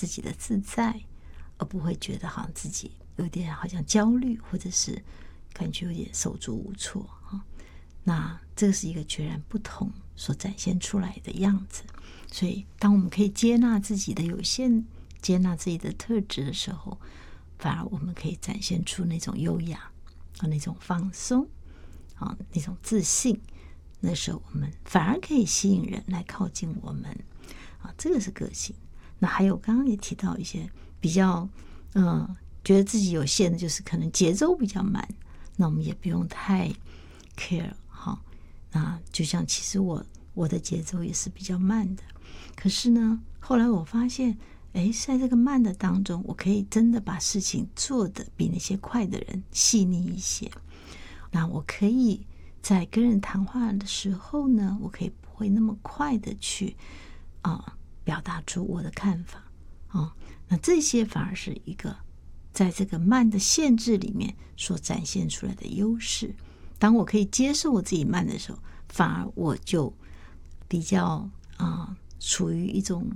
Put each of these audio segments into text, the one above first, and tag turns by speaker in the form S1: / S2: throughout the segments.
S1: 自己的自在，而不会觉得好像自己有点好像焦虑，或者是感觉有点手足无措。那这个是一个截然不同所展现出来的样子。所以当我们可以接纳自己的有限，接纳自己的特质的时候，反而我们可以展现出那种优雅，那种放松，那种自信。那时候我们反而可以吸引人来靠近我们。这个是个性。那还有刚刚也提到一些比较觉得自己有限的，就是可能节奏比较慢，那我们也不用太 care。那就像其实我的节奏也是比较慢的，可是呢后来我发现在这个慢的当中，我可以真的把事情做得比那些快的人细腻一些。那我可以在跟人谈话的时候呢，我可以不会那么快的去表达出我的看法。那这些反而是一个在这个慢的限制里面所展现出来的优势。当我可以接受我自己慢的时候，反而我就比较处于一种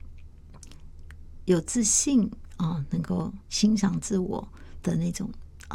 S1: 有自信能够欣赏自我的那种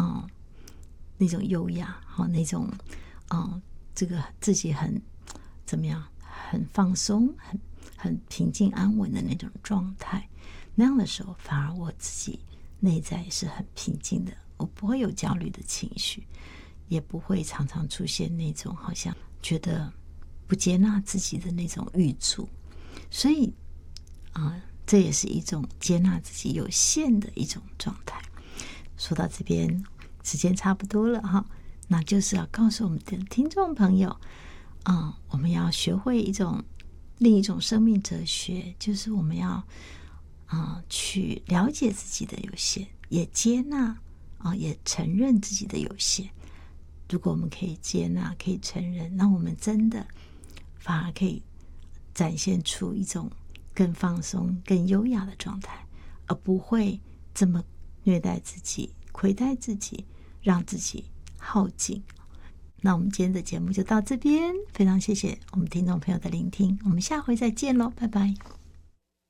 S1: 优雅，那种这个自己很怎么样，很放松，很平静安稳的那种状态。那样的时候，反而我自己内在是很平静的，我不会有焦虑的情绪，也不会常常出现那种好像觉得不接纳自己的那种郁卒。所以这也是一种接纳自己有限的一种状态。说到这边时间差不多了那就是要告诉我们的听众朋友我们要学会另一种生命哲学，就是我们要去了解自己的有限，也接纳也承认自己的有限。如果我们可以接纳，可以承认，那我们真的反而可以展现出一种更放松更优雅的状态，而不会这么虐待自己，亏待自己，让自己耗尽。那我们今天的节目就到这边，非常谢谢我们听众朋友的聆听，我们下回再见咯，拜拜。